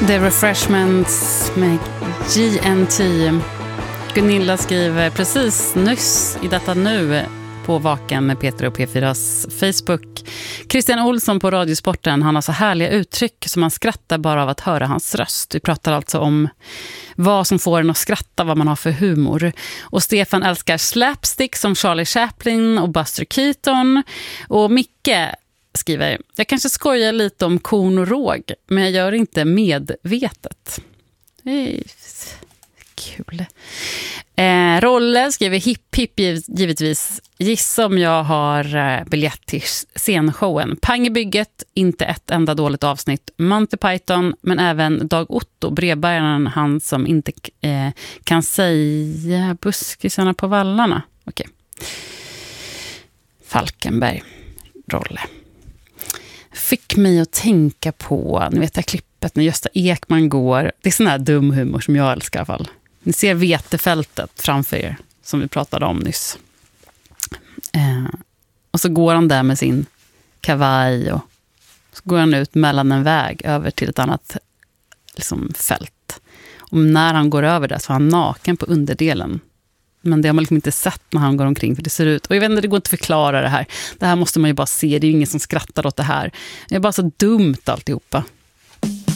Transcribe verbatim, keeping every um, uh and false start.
The Refreshments med G N T. Gunilla skriver precis nyss i detta nu på Vaken med Peter och P fyras Facebook. Christian Olsson på Radiosporten, han har så härliga uttryck som man skrattar bara av att höra hans röst. Vi pratar alltså om vad som får en att skratta, vad man har för humor. Och Stefan älskar slapstick som Charlie Chaplin och Buster Keaton. Och Micke skriver, jag kanske skojar lite om korn och råg, men jag gör inte medvetet. Det är kul. Eh, Rolle skriver hipp hipp givetvis. Gissa om jag har eh, biljett till scenshowen. Pang i bygget, inte ett enda dåligt avsnitt. Monty Python, men även Dag Otto, brevbäraren, han som inte eh, kan säga buskisarna på vallarna. Okej. Falkenberg, Rolle. Fick mig att tänka på, ni vet det här klippet när Gösta Ekman går. Det är sån här dum humor som jag älskar i alla fall. Ni ser vetefältet framför er som vi pratade om nyss. Eh, och så går han där med sin kavaj och så går han ut mellan en väg över till ett annat liksom, fält. Och när han går över där så är han naken på underdelen. Men det har man liksom inte sett när han går omkring, för det ser ut. Och jag vet inte, det går inte att förklara det här. Det här måste man ju bara se, det är ju ingen som skrattar åt det här. Det är bara så dumt alltihopa.